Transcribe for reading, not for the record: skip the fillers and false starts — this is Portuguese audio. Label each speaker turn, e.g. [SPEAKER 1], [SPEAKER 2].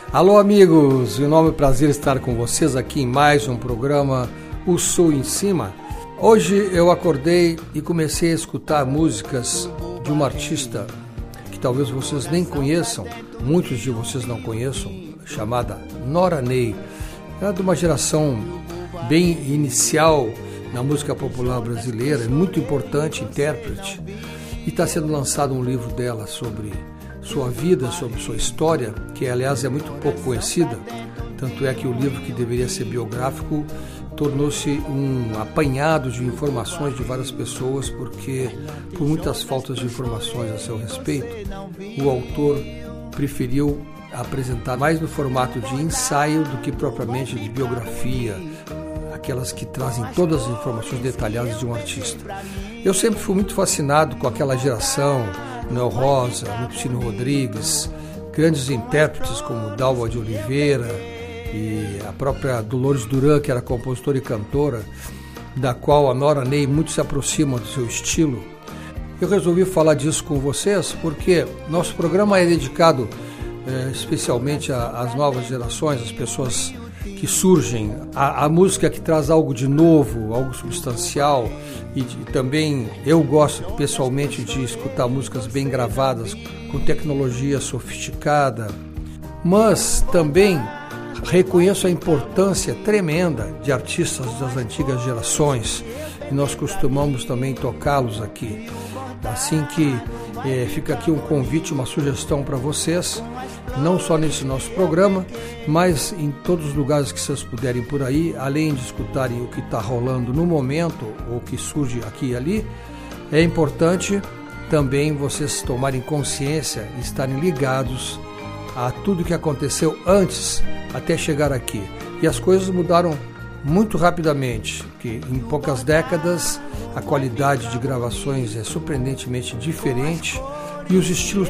[SPEAKER 1] Alô amigos, um enorme prazer estar com vocês aqui em mais um programa O Sul em Cima. Hoje eu acordei e comecei a escutar músicas de uma artista que talvez vocês nem conheçam, muitos de vocês não conheçam, chamada Nora Ney. Ela é de uma geração bem inicial na música popular brasileira, é muito importante, intérprete, e está sendo lançado um livro dela sobre sua vida, sobre sua história, que aliás é muito pouco conhecida, tanto é que o livro, que deveria ser biográfico, tornou-se um apanhado de informações de várias pessoas, porque por muitas faltas de informações a seu respeito, o autor preferiu apresentar mais no formato de ensaio do que propriamente de biografia, aquelas que trazem todas as informações detalhadas de um artista. Eu sempre fui muito fascinado com aquela geração, Noel Rosa, Lupicínio Rodrigues, grandes intérpretes como Dalva de Oliveira e a própria Dolores Duran, que era compositora e cantora, da qual a Nora Ney muito se aproxima do seu estilo. Eu resolvi falar disso com vocês porque nosso programa é dedicado especialmente às novas gerações, às pessoas que surgem, a música que traz algo de novo, algo substancial, e também eu gosto pessoalmente de escutar músicas bem gravadas, com tecnologia sofisticada, mas também reconheço a importância tremenda de artistas das antigas gerações, e nós costumamos também tocá-los aqui. Assim que fica aqui um convite, uma sugestão para vocês, não só nesse nosso programa, mas em todos os lugares que vocês puderem por aí, além de escutarem o que está rolando no momento, ou o que surge aqui e ali, é importante também vocês tomarem consciência e estarem ligados a tudo que aconteceu antes até chegar aqui. E as coisas mudaram muito rapidamente, que em poucas décadas a qualidade de gravações é surpreendentemente diferente e os estilos